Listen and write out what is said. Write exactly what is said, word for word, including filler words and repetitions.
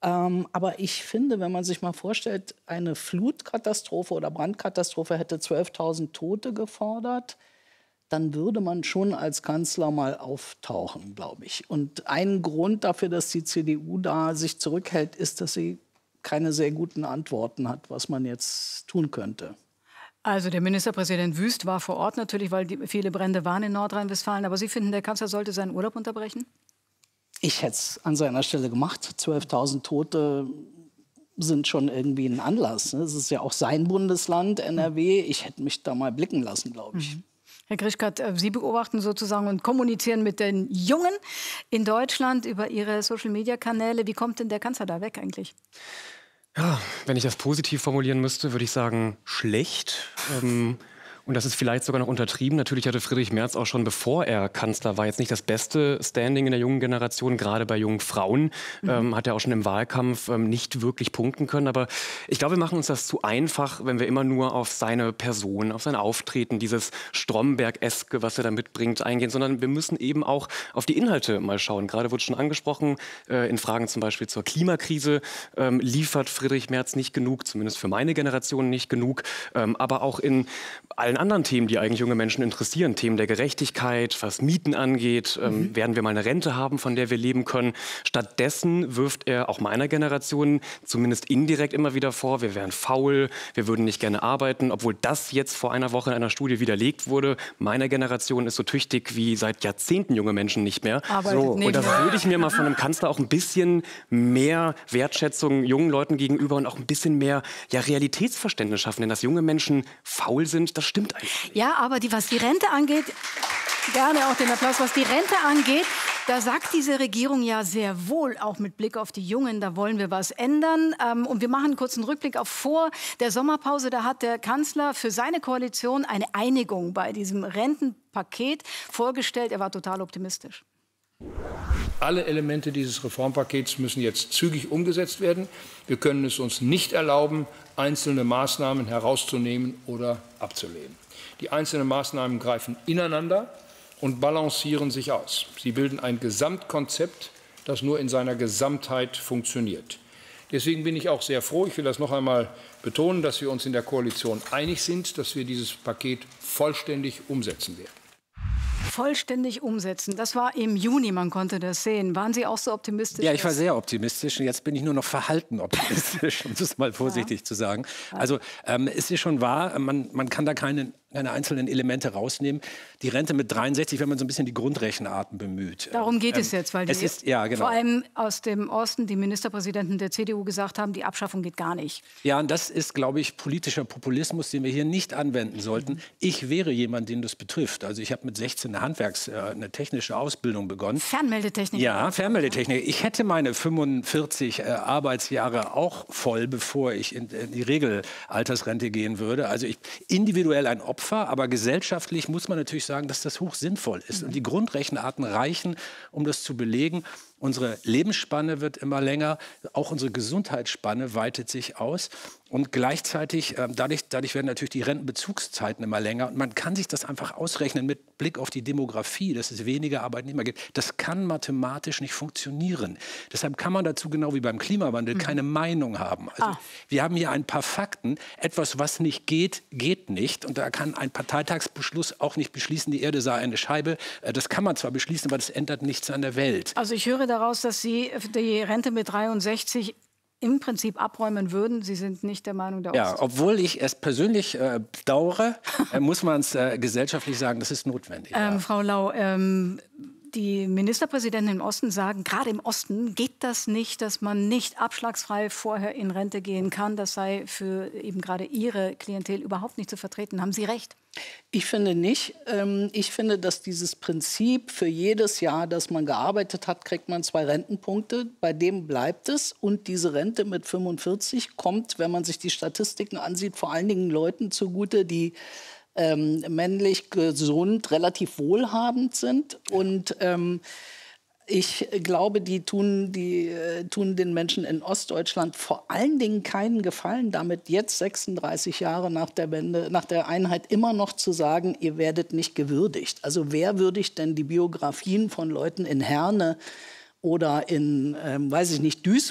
Ähm, aber ich finde, wenn man sich mal vorstellt, eine Flutkatastrophe oder Brandkatastrophe hätte zwölftausend Tote gefordert, dann würde man schon als Kanzler mal auftauchen, glaube ich. Und ein Grund dafür, dass die C D U da sich zurückhält, ist, dass sie keine sehr guten Antworten hat, was man jetzt tun könnte. Also der Ministerpräsident Wüst war vor Ort natürlich, weil die, viele Brände waren in Nordrhein-Westfalen. Aber Sie finden, der Kanzler sollte seinen Urlaub unterbrechen? Ich hätte es an seiner Stelle gemacht. zwölftausend Tote sind schon irgendwie ein Anlass. Es ist ja auch sein Bundesland, N R W. Ich hätte mich da mal blicken lassen, glaube ich. Mhm. Herr Grischkat, Sie beobachten sozusagen und kommunizieren mit den Jungen in Deutschland über Ihre Social-Media-Kanäle. Wie kommt denn der Kanzler da weg eigentlich? Ja, wenn ich das positiv formulieren müsste, würde ich sagen, schlecht. Ähm, und das ist vielleicht sogar noch untertrieben. Natürlich hatte Friedrich Merz auch schon, bevor er Kanzler war, jetzt nicht das beste Standing in der jungen Generation. Gerade bei jungen Frauen mhm. ähm, hat er auch schon im Wahlkampf ähm, nicht wirklich punkten können. Aber ich glaube, wir machen uns das zu einfach, wenn wir immer nur auf seine Person, auf sein Auftreten, dieses Stromberg-eske, was er da mitbringt, eingehen. Sondern wir müssen eben auch auf die Inhalte mal schauen. Gerade wurde schon angesprochen, äh, in Fragen zum Beispiel zur Klimakrise ähm, liefert Friedrich Merz nicht genug, zumindest für meine Generation nicht genug. Ähm, aber auch in allen anderen Themen, die eigentlich junge Menschen interessieren, Themen der Gerechtigkeit, was Mieten angeht, ähm, mhm. werden wir mal eine Rente haben, von der wir leben können. Stattdessen wirft er auch meiner Generation zumindest indirekt immer wieder vor, wir wären faul, wir würden nicht gerne arbeiten, obwohl das jetzt vor einer Woche in einer Studie widerlegt wurde. Meine Generation ist so tüchtig wie seit Jahrzehnten junge Menschen nicht mehr. So, und da würde ich mir mal von einem Kanzler auch ein bisschen mehr Wertschätzung jungen Leuten gegenüber und auch ein bisschen mehr ja, Realitätsverständnis schaffen. Denn dass junge Menschen faul sind, das stimmt eigentlich nicht. Ja, aber die, was die Rente angeht, gerne auch den Applaus, was die Rente angeht, da sagt diese Regierung ja sehr wohl, auch mit Blick auf die Jungen, da wollen wir was ändern. Ähm, und wir machen einen kurzen Rückblick auf vor der Sommerpause. Da hat der Kanzler für seine Koalition eine Einigung bei diesem Rentenpaket vorgestellt. Er war total optimistisch. Alle Elemente dieses Reformpakets müssen jetzt zügig umgesetzt werden. Wir können es uns nicht erlauben, einzelne Maßnahmen herauszunehmen oder abzulehnen. Die einzelnen Maßnahmen greifen ineinander und balancieren sich aus. Sie bilden ein Gesamtkonzept, das nur in seiner Gesamtheit funktioniert. Deswegen bin ich auch sehr froh, ich will das noch einmal betonen, dass wir uns in der Koalition einig sind, dass wir dieses Paket vollständig umsetzen werden. Vollständig umsetzen. Das war im Juni, man konnte das sehen. Waren Sie auch so optimistisch? Ja, ich war sehr optimistisch. Und jetzt bin ich nur noch verhalten optimistisch, um das mal vorsichtig ja. zu sagen. Also ähm, es ist schon wahr, man, man kann da keine, keine einzelnen Elemente rausnehmen. Die Rente mit dreiundsechzig, wenn man so ein bisschen die Grundrechenarten bemüht. Darum geht ähm, es jetzt, weil die, es ist, ja, genau. vor allem aus dem Osten die Ministerpräsidenten der C D U gesagt haben, die Abschaffung geht gar nicht. Ja, und das ist, glaube ich, politischer Populismus, den wir hier nicht anwenden sollten. Mhm. Ich wäre jemand, den das betrifft. Also ich habe mit sechzehn eine Handwerks-, äh, eine technische Ausbildung begonnen. Fernmeldetechnik? Ja, Fernmeldetechnik. Ich hätte meine fünfundvierzig äh, Arbeitsjahre auch voll, bevor ich in, in die Regelaltersrente gehen würde. Also ich, individuell ein Opfer, aber gesellschaftlich muss man natürlich sagen, dass das hoch sinnvoll ist. Mhm. Und die Grundrechenarten reichen, um das zu belegen. Unsere Lebensspanne wird immer länger, auch unsere Gesundheitsspanne weitet sich aus. Und gleichzeitig, äh, dadurch, dadurch werden natürlich die Rentenbezugszeiten immer länger. Und man kann sich das einfach ausrechnen mit Blick auf die Demografie, dass es weniger Arbeitnehmer gibt. Das kann mathematisch nicht funktionieren. Deshalb kann man dazu, genau wie beim Klimawandel, mhm. keine Meinung haben. Also, ah. Wir haben hier ein paar Fakten. Etwas, was nicht geht, geht nicht. Und da kann ein Parteitagsbeschluss auch nicht beschließen, die Erde sei eine Scheibe. Äh, das kann man zwar beschließen, aber das ändert nichts an der Welt. Also ich höre daraus, dass Sie die Rente mit dreiundsechzig im Prinzip abräumen würden. Sie sind nicht der Meinung der Ost. Ja, obwohl ich es persönlich äh, bedauere, äh, muss man es äh, gesellschaftlich sagen, das ist notwendig. Ähm, ja. Frau Lau, ähm, die Ministerpräsidenten im Osten sagen, gerade im Osten geht das nicht, dass man nicht abschlagsfrei vorher in Rente gehen kann. Das sei für eben gerade Ihre Klientel überhaupt nicht zu vertreten. Haben Sie recht? Ich finde nicht. Ich finde, dass dieses Prinzip für jedes Jahr, das man gearbeitet hat, kriegt man zwei Rentenpunkte. Bei dem bleibt es. Und diese Rente mit fünfundvierzig kommt, wenn man sich die Statistiken ansieht, vor allen Dingen Leuten zugute, die ähm, männlich, gesund, relativ wohlhabend sind. Und ähm, ich glaube, die tun, die äh, tun den Menschen in Ostdeutschland vor allen Dingen keinen Gefallen, damit jetzt sechsunddreißig Jahre nach der Wende, nach der Einheit immer noch zu sagen, ihr werdet nicht gewürdigt. Also wer würdigt denn die Biografien von Leuten in Herne oder in, ähm, weiß ich nicht, Duisburg